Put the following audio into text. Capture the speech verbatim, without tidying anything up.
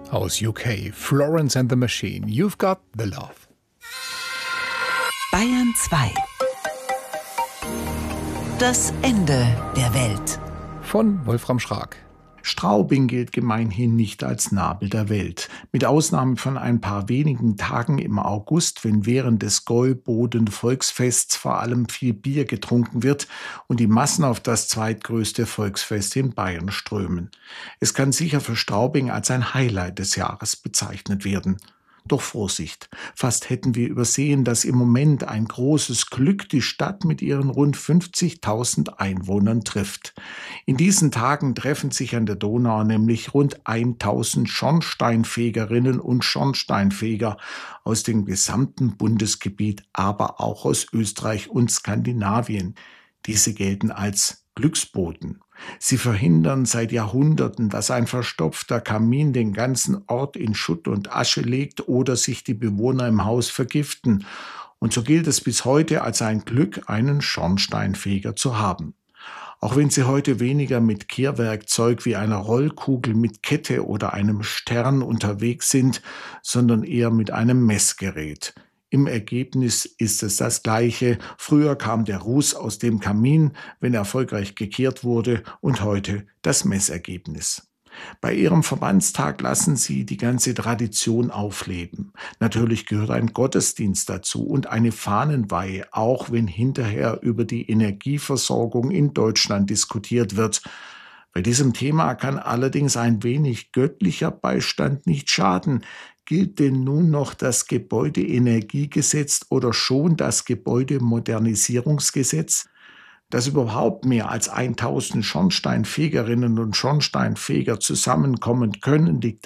Aus U K, Florence and the Machine, You've Got the Love. Bayern zwei. Das Ende der Welt. Von Wolfram Schrag. Straubing gilt gemeinhin nicht als Nabel der Welt. Mit Ausnahme von ein paar wenigen Tagen im August, wenn während des Gäuboden-Volksfests vor allem viel Bier getrunken wird und die Massen auf das zweitgrößte Volksfest in Bayern strömen. Es kann sicher für Straubing als ein Highlight des Jahres bezeichnet werden. Doch Vorsicht, fast hätten wir übersehen, dass im Moment ein großes Glück die Stadt mit ihren rund fünfzigtausend Einwohnern trifft. In diesen Tagen treffen sich an der Donau nämlich rund tausend Schornsteinfegerinnen und Schornsteinfeger aus dem gesamten Bundesgebiet, aber auch aus Österreich und Skandinavien. Diese gelten als Glücksboten. Sie verhindern seit Jahrhunderten, dass ein verstopfter Kamin den ganzen Ort in Schutt und Asche legt oder sich die Bewohner im Haus vergiften. Und so gilt es bis heute als ein Glück, einen Schornsteinfeger zu haben. Auch wenn sie heute weniger mit Kehrwerkzeug wie einer Rollkugel mit Kette oder einem Stern unterwegs sind, sondern eher mit einem Messgerät. Im Ergebnis ist es das Gleiche. Früher kam der Ruß aus dem Kamin, wenn erfolgreich gekehrt wurde, und heute das Messergebnis. Bei ihrem Verbandstag lassen sie die ganze Tradition aufleben. Natürlich gehört ein Gottesdienst dazu und eine Fahnenweihe, auch wenn hinterher über die Energieversorgung in Deutschland diskutiert wird. Bei diesem Thema kann allerdings ein wenig göttlicher Beistand nicht schaden. Gilt denn nun noch das Gebäudeenergiegesetz oder schon das Gebäudemodernisierungsgesetz? Dass überhaupt mehr als tausend Schornsteinfegerinnen und Schornsteinfeger zusammenkommen können, liegt